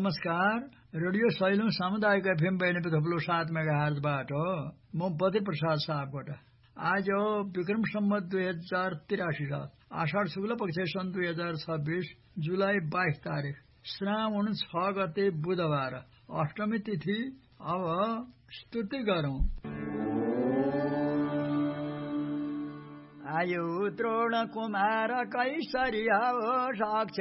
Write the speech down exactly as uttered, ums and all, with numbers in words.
नमस्कार, रेडियो सैलुङ सामुदायिक एफएम बयानब्बे थप्लो सात मेगाहर्जबाट म बद्री प्रसाद सापकोटा। आज हो विक्रम सम्वत दुई हजार तिरासी साल आषाढ़ शुक्ल पक्ष सन् दुई हजार छब्बीस जुलाई बाइस तारिक श्रावण छ गते बुधबार अष्टमी तिथि। अब स्तुति गरौं। आयु द्रोण कुमार कैसरिया हो साक्ष